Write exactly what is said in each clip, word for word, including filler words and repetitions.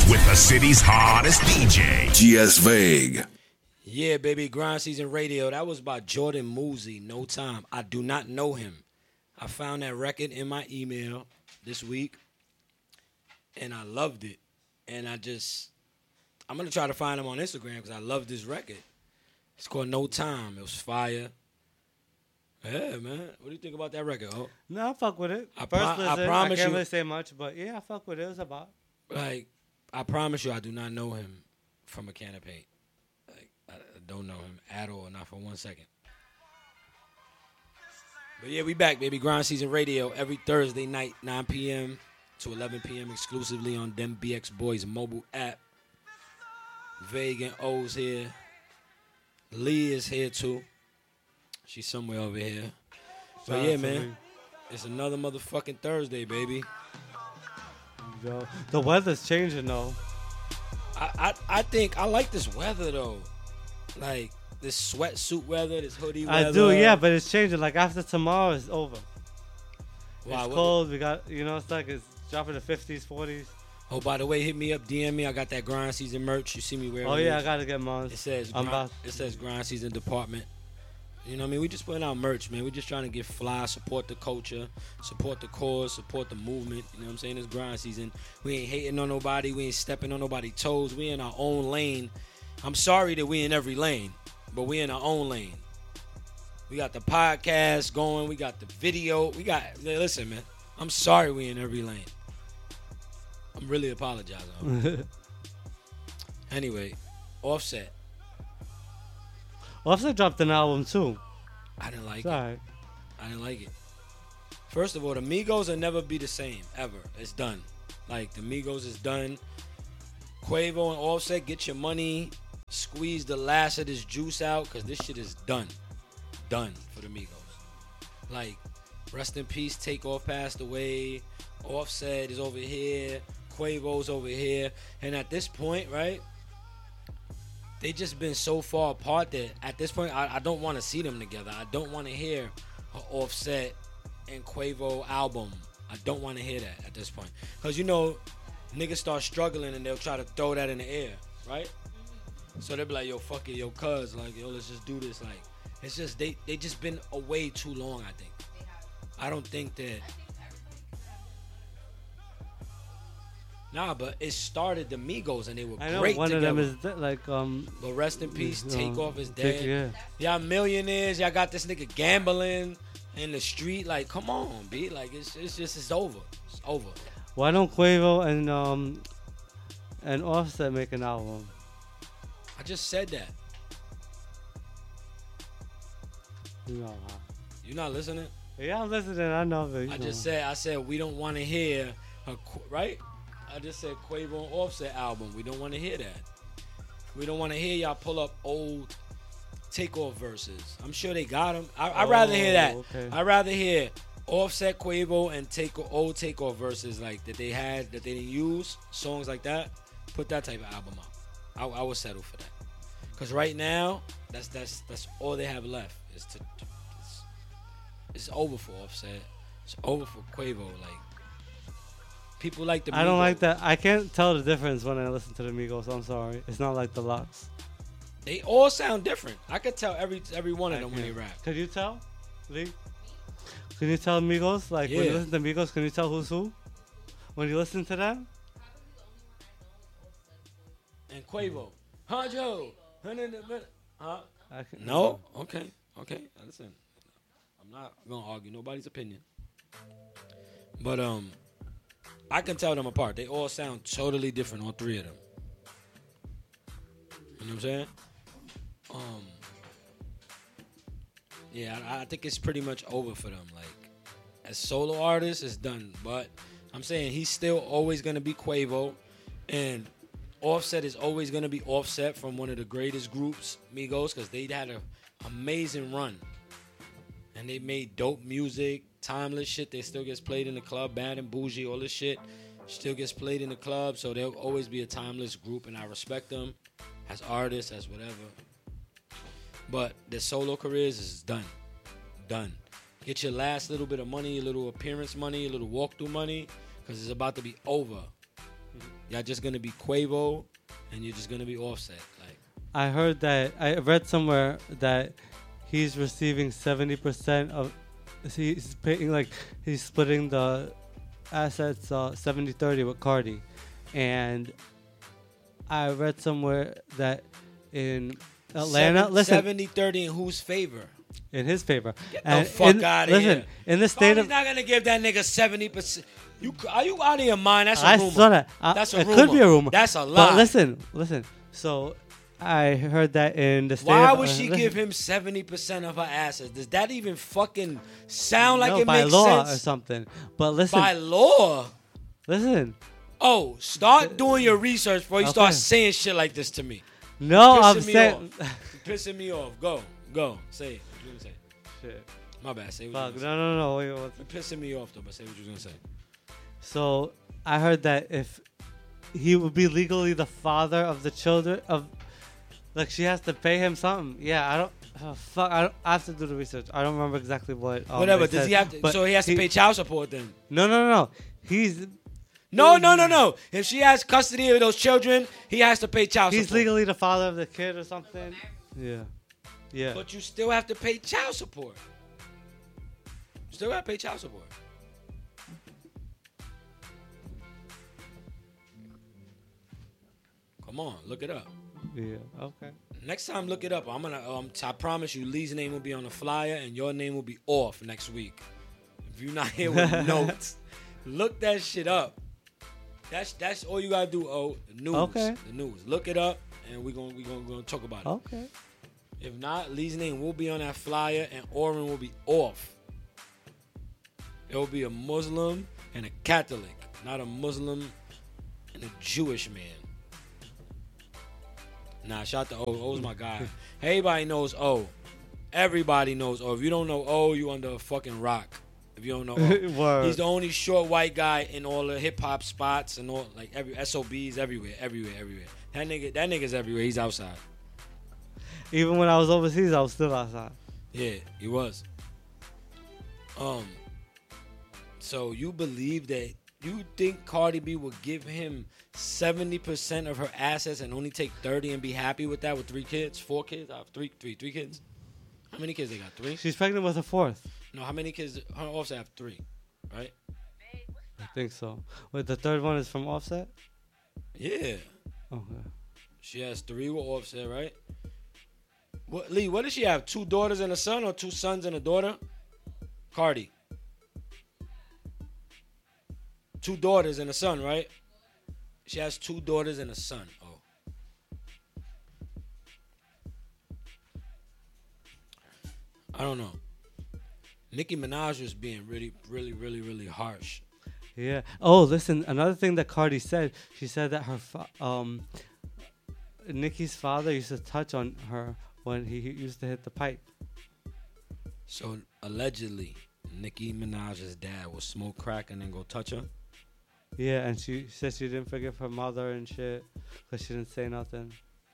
with the city's hottest D J, G S Vague. Yeah, baby, Grind Season Radio. That was by Jordan Moosey, No Time. I do not know him. I found that record in my email this week, and I loved it. And I just, I'm going to try to find him on Instagram because I love this record. It's called No Time. It was fire. Yeah, man. What do you think about that record? Oh, No, I fuck with it. I First pro- I listen, promise I can't you- really say much, but yeah, I fuck with it. It was about. like, I promise you I do not know him from a can of paint. Like, I I don't know him at all, not for one second. But yeah, we back, baby. Grind Season Radio every Thursday night, nine p.m. to eleven p.m. exclusively on Dem B X Boys mobile app. Vague and O's here. Lee is here too. She's somewhere over here. But Shout yeah, out to man. Lee. It's another motherfucking Thursday, baby. Yo, the weather's changing though. I, I I think I like this weather though. Like this sweatsuit weather, this hoodie weather. I do, yeah, but it's changing. Like after tomorrow, it's over. Wow, It's what- cold. We got, you know, it's like it's dropping to fifties, forties. Oh, by the way, hit me up, D M me. I got that Grind Season merch. You see me wearing Oh it. yeah, I gotta get mine. It says I'm grind, about- it says Grind Season Department. You know what I mean? We just putting out merch, man. We just trying to get fly, support the culture, support the cause, support the movement. You know what I'm saying? It's Grind Season. We ain't hating on nobody. We ain't stepping on nobody's toes. We in our own lane. I'm sorry that we in every lane, but we in our own lane. We got the podcast going. We got the video. We got, listen, man. I'm sorry we in every lane. I'm really apologizing. Anyway, Offset. Offset dropped an album too. I didn't like It's it. alright. I didn't like it. First of all, the Migos will never be the same, ever. It's done. Like, the Migos is done. Quavo and Offset, get your money. Squeeze the last of this juice out, because this shit is done. Done for the Migos. Like, rest in peace, Takeoff passed away. Offset is over here. Quavo's over here. And at this point, right, they just been so far apart that at this point, I, I don't want to see them together. I don't want to hear an Offset and Quavo album. I don't want to hear that at this point. Because, you know, niggas start struggling and they'll try to throw that in the air, right? So they'll be like, yo, fuck it, yo, cuz, like, yo, let's just do this. Like, it's just, they, they just been away too long, I think. I don't think that. Nah, but it started the Migos and they were I know great one together. of them is de- like um. But rest in peace, is, uh, Takeoff is Take- dead. yeah. Y'all millionaires. Y'all got this nigga gambling in the street. Like, come on, B. Like, it's it's just it's over. It's over. Why don't Quavo and um and Offset make an album? I just said that. You know, huh? You not listening? Yeah, I'm listening. I know, but you I know. just said I said we don't want to hear a Qu- right. I just said Quavo and Offset album. We don't want to hear that. We don't want to hear y'all pull up old Takeoff verses. I'm sure they got them. I, I'd rather hear that. Oh, okay. I'd rather hear Offset, Quavo, and take old Takeoff verses like that they had that they didn't use, songs like that. Put that type of album out. I, I would settle for that. Cause right now, that's that's that's all they have left is to. It's, it's over for Offset. It's over for Quavo. Like people like the. I don't Migos. like that. I can't tell the difference when I listen to the Migos. I'm sorry. It's not like the Lux. They all sound different. I could tell every every one of them when they rap. Could you tell, Lee? Can you tell Migos? Like when you Yeah. listen to Migos, can you tell who's who? When you listen to them? And Quavo, huh, Joe? Huh? I can, No. Okay. Okay. Listen, I'm not gonna argue nobody's opinion, but um, I can tell them apart. They all sound totally different. All three of them. You know what I'm saying? Um. Yeah, I, I think it's pretty much over for them. Like, as solo artists, it's done. But I'm saying he's still always gonna be Quavo, and Offset is always gonna be Offset from one of the greatest groups, Migos, because they had an amazing run, and they made dope music, timeless shit. They still gets played in the club, Bad and Bougie, all this shit still gets played in the club. So they'll always be a timeless group, and I respect them as artists, as whatever. But their solo careers is done, done. Get your last little bit of money, a little appearance money, a little walkthrough money, because it's about to be over. Y'all just gonna be Quavo, and you're just gonna be Offset. Like I heard that I read somewhere that he's receiving seventy percent of. He's paying like he's splitting the assets uh, seventy thirty with Cardi, and I read somewhere that in Atlanta, seven, listen, seventy thirty in whose favor? in his favor. Get and the fuck in, out of listen, here. in the state Cardi's of, not gonna give that nigga seventy percent. You are you out of your mind? That's a I rumor. saw that. I, That's a it rumor. could be a rumor. That's a lie. But listen, listen. So I heard that in the state. Why of, would uh, she listen, give him seventy percent of her assets? Does that even fucking sound like no, it by makes law or sense? something? But listen, By law. listen. Oh, start doing your research before you Okay. start saying shit like this to me. No, You're I'm pissing me saying. off. You're pissing me off. Go, go. Say it. What you gonna say? Shit. My bad. Say what Fuck. you No, gonna no, no. Wait, wait. say. You're pissing me off though, but say what you gonna say. So I heard that if he would be legally the father of the children of, like she has to pay him something. Yeah, I don't. Oh, fuck, I, don't, I have to do the research. I don't remember exactly what. Um, Whatever. they Does said, he have to? but So he has to he- pay child support then? No, no, no, no. He's No, no, no, no. If she has custody of those children, he has to pay child he's support. legally the father of the kid or something. Yeah, yeah. But you still have to pay child support. You still got to pay child support. Come on, look it up. Yeah. Okay. Next time, look it up. I'm gonna. Um, I promise you, Lee's name will be on the flyer, and your name will be off next week. If you're not here with notes, look that shit up. That's that's all you gotta do. Oh, the news. Okay. The news. Look it up, and we're gonna we gonna, gonna talk about it. Okay. If not, Lee's name will be on that flyer, and Oren will be off. It will be a Muslim and a Catholic, not a Muslim and a Jewish man. Nah, shout out to O. O's my guy. Everybody knows O. Everybody knows O. If you don't know O, you under a fucking rock. If you don't know O. Word. He's the only short white guy in all the hip hop spots and all like every S O Bs everywhere, everywhere, everywhere. That nigga, that nigga's everywhere. He's outside. Even when I was overseas, I was still outside. Yeah, he was. Um. So you believe that you think Cardi B would give him seventy percent of her assets and only take thirty and be happy with that with three kids, four kids? I have three, three, three kids. How many kids they got? Three? She's pregnant with a fourth. No, how many kids? Her Offset have three, right? I think so. Wait, the third one is from Offset? Yeah. Okay. She has three with Offset, right? What, Lee, what does she have? Two daughters and a son or two sons and a daughter? Cardi. Two daughters and a son, right? She has two daughters and a son. Oh. I don't know. Nicki Minaj was being really, really, really, really harsh. Yeah. Oh, listen. Another thing that Cardi said, she said that her, fa- um, Nicki's father used to touch on her when he, he used to hit the pipe. So allegedly, Nicki Minaj's dad will smoke crack and then go touch her. Yeah, and she said she didn't forgive her mother and shit because she didn't say nothing.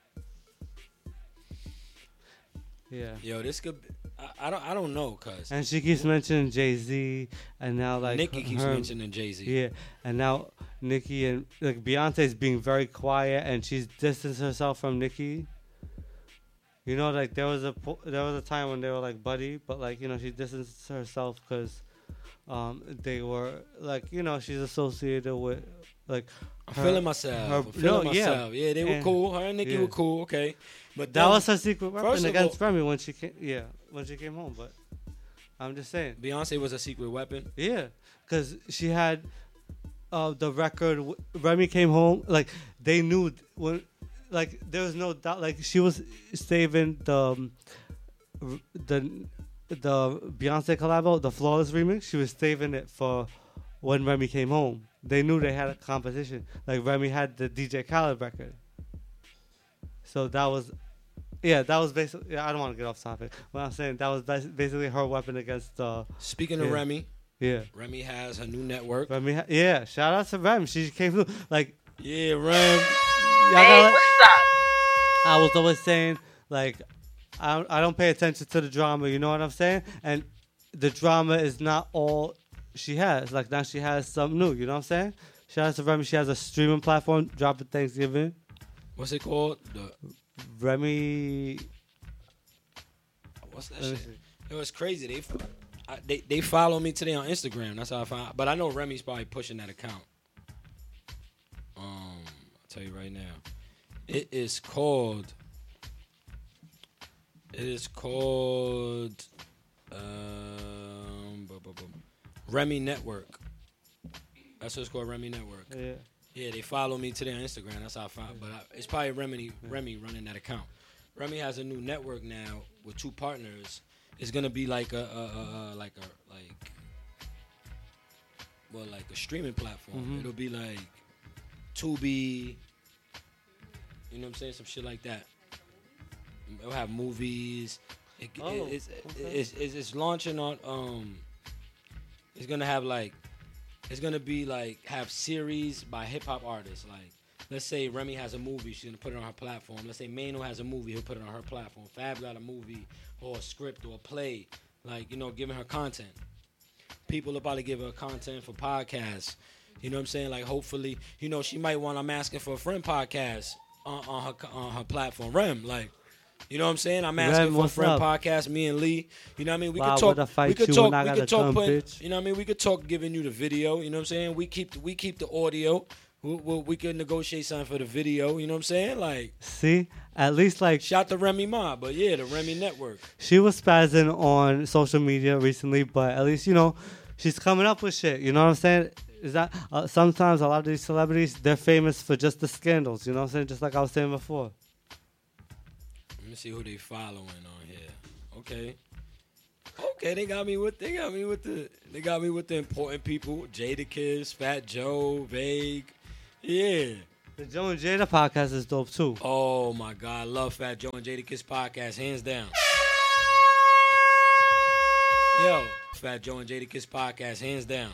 Yeah. Yo, this could. Be, I, I don't. I don't know, cuz. And she keeps mentioning Jay-Z, and now like Nicki her- keeps her- mentioning Jay-Z. Yeah, and now Nicki and like Beyonce's being very quiet, and she's distanced herself from Nicki. You know, like there was a po- there was a time when they were like buddy, but like you know she distanced herself because um they were like you know she's associated with like. I'm her- feeling myself. her- I'm feeling no, yeah. myself. Yeah, they were And- cool. Her and Nicki yeah. were cool. Okay, but That then was her secret First weapon of against all- Remy when she came. Yeah, when she came home. But I'm just saying. Beyonce was a secret weapon. Yeah, because she had uh, the record. w- Remy came home. Like they knew th- when. Like there was no doubt. Like she was saving the um, r- the the Beyonce collabo, the Flawless remix. She was saving it for when Remy came home. They knew they had a competition. Like Remy had the D J Khaled record. So that was, yeah, that was basically. Yeah, I don't want to get off topic, but I'm saying that was bas- basically her weapon against. Uh, Speaking of Yeah. Remy, yeah, Remy has her new network. Remy. Ha- yeah, shout out to Rem. She came through. Like, Yeah, Rem. y'all gotta, I was always saying, like, I don't, I don't pay attention to the drama. You know what I'm saying? And the drama is not all she has. Like now she has something new. You know what I'm saying? Shout out to Remy. She has a streaming platform. Drop at Thanksgiving. What's it called? The Remy. What's that shit? It was crazy. They, I, they they follow me today on Instagram. That's how I found. But I know Remy's probably pushing that account. Um, I'll tell you right now. It is called. It is called. Um, bu- bu- bu- Remy Network. That's what it's called, Remy Network. Yeah. Yeah, they follow me today on Instagram. That's how I found. But I, it's probably Remy, Remy running that account. Remy has a new network now with two partners. It's gonna be like a, a, a, a like a like, well, like a streaming platform. Mm-hmm. It'll be like Tubi. You know what I'm saying? Some shit like that. It'll have movies. It, Oh, it, it's, okay. it's, it's it's launching on. Um, it's gonna have like. It's gonna be like have series by hip hop artists. Like, let's say Remy has a movie, she's gonna put it on her platform. Let's say Mano has a movie, he'll put it on her platform. Fab got a movie or a script or a play, like, you know, giving her content. People are about to give her content for podcasts. You know what I'm saying? Like, hopefully, you know, she might want I'm Asking for a Friend podcast on, on her on her platform. Rem, like. You know what I'm saying? I'm asking Rem, for a what's friend up? podcast, me and Lee. You know what I mean? We Why could would I talk. fight We could you talk. when I We gotta could talk. come, Put, bitch? you know what I mean? We could talk giving you the video. You know what I'm saying? We keep we keep the audio. We, we, we could negotiate something for the video. You know what I'm saying? Like, See, at least like shout to Remy Ma, but yeah, the Remy Network. she was spazzing on social media recently, but at least you know she's coming up with shit. You know what I'm saying? Is that uh, sometimes a lot of these celebrities they're famous for just the scandals. You know what I'm saying? Just like I was saying before. Let me see who they following on here. Okay. Okay, they got me with they got me with the they got me with the important people. Jadakiss, Fat Joe, Vague. Yeah. The Joe and Jada podcast is dope too. Oh my God, I love Fat Joe and Jadakiss podcast, hands down. Yo, Fat Joe and Jadakiss podcast, hands down.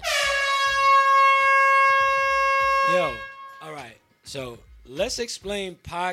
Yo, all right. So let's explain podcast.